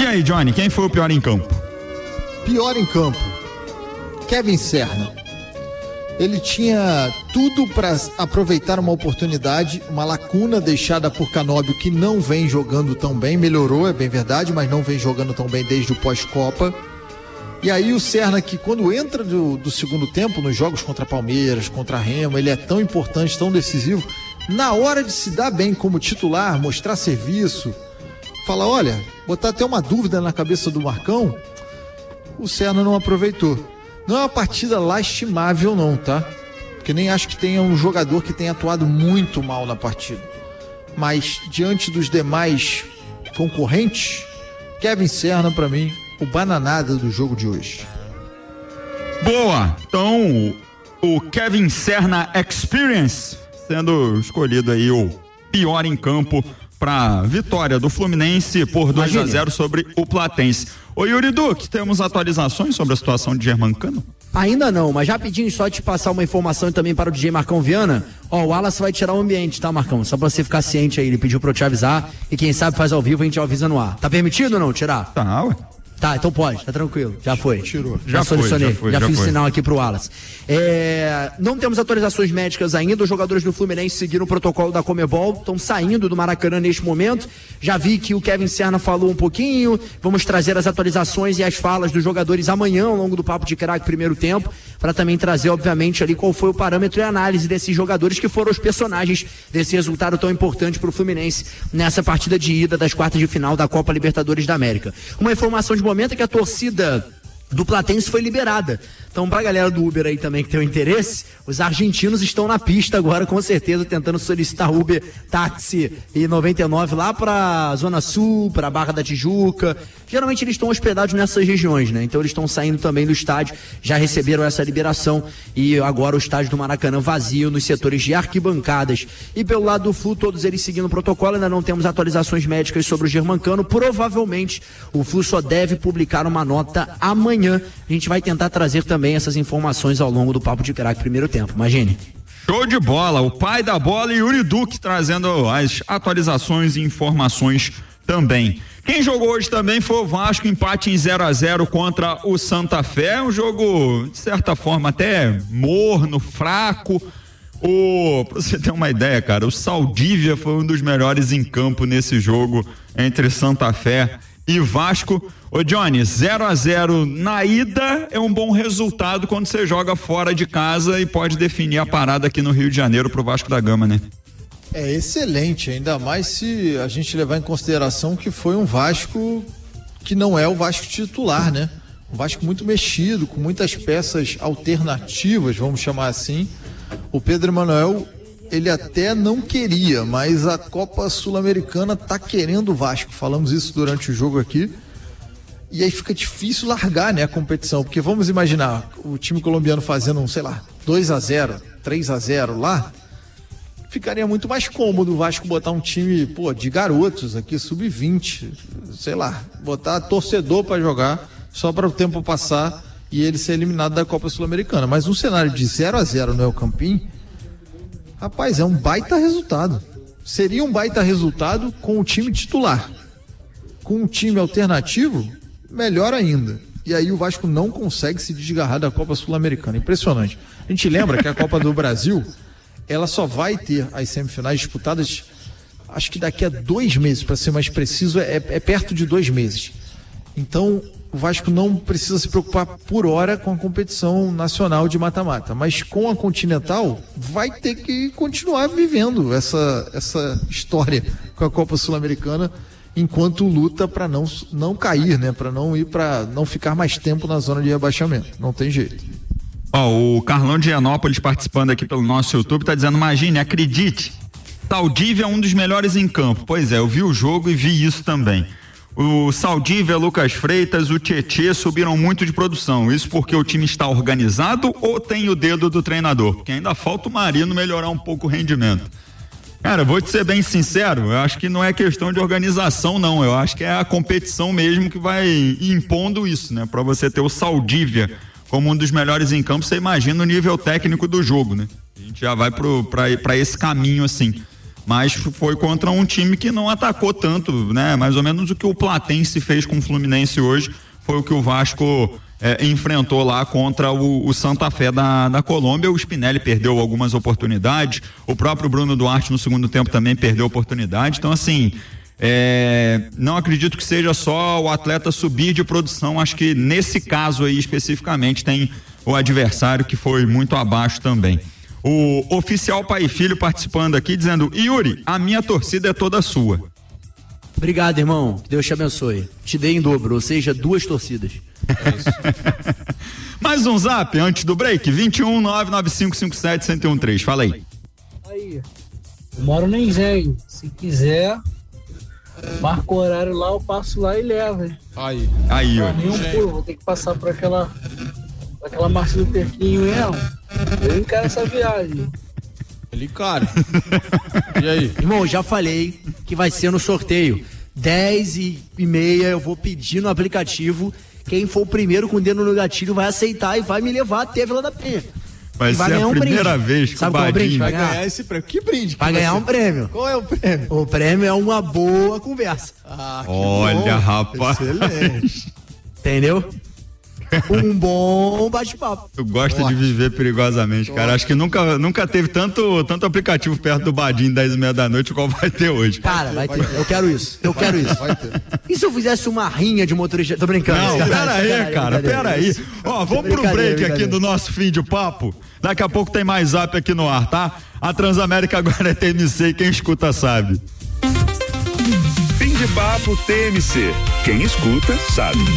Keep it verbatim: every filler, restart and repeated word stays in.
aí, Johnny, quem foi o pior em campo? Pior em campo, Kevin Serna. Ele tinha tudo para aproveitar uma oportunidade, uma lacuna deixada por Canóbio, que não vem jogando tão bem, melhorou, é bem verdade, mas não vem jogando tão bem desde o pós-Copa. E aí o Serna, que quando entra do, do segundo tempo, nos jogos contra Palmeiras, contra Remo, ele é tão importante, tão decisivo, na hora de se dar bem como titular, mostrar serviço, falar, olha, botar até uma dúvida na cabeça do Marcão, o Serna não aproveitou. Não é uma partida lastimável não, tá? Porque nem acho que tenha um jogador que tenha atuado muito mal na partida. Mas, diante dos demais concorrentes, Kevin Serna, pra mim, o bananada do jogo de hoje. Boa! Então, o Kevin Serna Experience sendo escolhido aí o pior em campo para vitória do Fluminense por dois a zero sobre o Platense. Ô Yuri Duque, temos atualizações sobre a situação de Germancano? Ainda não, mas rapidinho só te passar uma informação também para o D J Marcão Viana. Ó, o Wallace vai tirar o ambiente, tá, Marcão? Só pra você ficar ciente aí, ele pediu pra eu te avisar e quem sabe faz ao vivo, a gente avisa no ar. Tá permitido ou não tirar? Tá, ué. Tá, então pode, tá tranquilo, já foi. Tirou. Já, já solucionei, foi, já, foi, já, já fiz o sinal aqui pro Wallace. É, não temos atualizações médicas ainda, os jogadores do Fluminense seguiram o protocolo da Conmebol, estão saindo do Maracanã neste momento. Já vi que o Kevin Serna falou um pouquinho, vamos trazer as atualizações e as falas dos jogadores amanhã ao longo do Papo de Craque primeiro tempo, para também trazer, obviamente, ali qual foi o parâmetro e análise desses jogadores que foram os personagens desse resultado tão importante pro Fluminense nessa partida de ida das quartas de final da Copa Libertadores da América. Uma informação de momento é que a torcida do Platense foi liberada. Então, pra galera do Uber aí também que tem o interesse, os argentinos estão na pista agora, com certeza, tentando solicitar Uber, táxi e noventa e nove lá pra Zona Sul, pra Barra da Tijuca. Geralmente eles estão hospedados nessas regiões, né? Então eles estão saindo também do estádio, já receberam essa liberação e agora o estádio do Maracanã vazio nos setores de arquibancadas. E pelo lado do Flu, todos eles seguindo o protocolo, ainda não temos atualizações médicas sobre o Germancano. Provavelmente o Flu só deve publicar uma nota amanhã. A gente vai tentar trazer também essas informações ao longo do Papo de Craque primeiro tempo, imagine. Show de bola, o pai da bola e Yuri Duque trazendo as atualizações e informações também. Quem jogou hoje também foi o Vasco, empate em zero a zero contra o Santa Fé, um jogo de certa forma até morno, fraco. O, pra você ter uma ideia, cara, o Saldívia foi um dos melhores em campo nesse jogo entre Santa Fé e Vasco. Ô Johnny, zero a zero na ida é um bom resultado quando você joga fora de casa e pode definir a parada aqui no Rio de Janeiro pro Vasco da Gama, né? É excelente, ainda mais se a gente levar em consideração que foi um Vasco que não é o Vasco titular, né? Um Vasco muito mexido, com muitas peças alternativas, vamos chamar assim. O Pedro Emanuel, ele até não queria, mas a Copa Sul-Americana tá querendo o Vasco. Falamos isso durante o jogo aqui. E aí fica difícil largar, né, a competição, porque vamos imaginar o time colombiano fazendo um, sei lá, dois a zero, três a zero lá, ficaria muito mais cômodo o Vasco botar um time, pô, de garotos aqui, sub vinte, sei lá, botar torcedor para jogar só para o tempo passar e ele ser eliminado da Copa Sul-Americana. Mas um cenário de zero a zero no El Campín, rapaz, é um baita resultado. Seria um baita resultado com o time titular. Com um time alternativo, melhor ainda. E aí o Vasco não consegue se desgarrar da Copa Sul-Americana. Impressionante. A gente lembra que a Copa do Brasil, ela só vai ter as semifinais disputadas, acho que daqui a dois meses, para ser mais preciso, é, é perto de dois meses. Então, o Vasco não precisa se preocupar por hora com a competição nacional de mata-mata. Mas com a Continental, vai ter que continuar vivendo essa, essa história com a Copa Sul-Americana, enquanto luta para não, não cair, né? Para não ir para não ficar mais tempo na zona de rebaixamento. Não tem jeito. Ó, o Carlão de Higienópolis participando aqui pelo nosso YouTube tá dizendo, imagine, acredite, Saldívia é um dos melhores em campo. Pois é, eu vi o jogo e vi isso também. O Saldívia, Lucas Freitas, o Tietê subiram muito de produção. Isso porque o time está organizado ou tem o dedo do treinador? Porque ainda falta o Marino melhorar um pouco o rendimento. Cara, vou te ser bem sincero, eu acho que não é questão de organização, não. Eu acho que é a competição mesmo que vai impondo isso, né? Pra você ter o Saldívia como um dos melhores em campo, você imagina o nível técnico do jogo, né? A gente já vai pro, pra, pra esse caminho, assim. mas foi contra um time que não atacou tanto, né? Mais ou menos o que o Platense fez com o Fluminense hoje foi o que o Vasco é, enfrentou lá contra o, o Santa Fé da, da Colômbia. O Spinelli perdeu algumas oportunidades, o próprio Bruno Duarte no segundo tempo também perdeu oportunidade. Então, assim, é, não acredito que seja só o atleta subir de produção, acho que nesse caso aí especificamente tem o adversário que foi muito abaixo também. O oficial pai e filho participando aqui dizendo: Yuri, a minha torcida é toda sua. Obrigado, irmão, que Deus te abençoe, te dei em dobro, ou seja, duas torcidas. É isso. Mais um zap antes do break, vinte e um, nove nove cinco cinco sete, um zero um três, fala aí. Aí, eu moro no Engenho, se quiser marca o horário lá, eu passo lá e levo, hein? Aí. Aí, ó. Nenhum pulo, vou ter que passar por aquela, por aquela marcha do Perquinho mesmo. Eu encaro essa viagem. Ele, cara. E aí? Irmão, já falei que vai ser no sorteio. dez e meia eu vou pedir no aplicativo. Quem for o primeiro com o dedo no gatilho vai aceitar e vai me levar até a Vila da Penha. Vai, vai ser a um primeira brinde. vez que Sabe o qual é o brinde? Vai ganhar esse prêmio. Que brinde? Vai ganhar um prêmio. Qual é o prêmio? O prêmio é uma boa conversa. Ah, que Olha, bom. rapaz. Excelente. Entendeu? Um bom bate-papo. Tu gosta de viver perigosamente, cara. Acho que nunca, nunca teve tanto, tanto aplicativo perto do Badinho, dez e meia da noite, qual vai ter hoje. Cara, vai ter. Eu quero isso. Eu quero isso. Vai ter. E se eu fizesse uma rinha de motorista? Tô brincando. Não, pera aí, cara, pera aí. Ó, vamos pro break aqui do nosso fim de papo. Daqui a pouco tem mais zap aqui no ar, tá? A Transamérica agora é T M C, quem escuta sabe. Fim de papo T M C. Quem escuta sabe.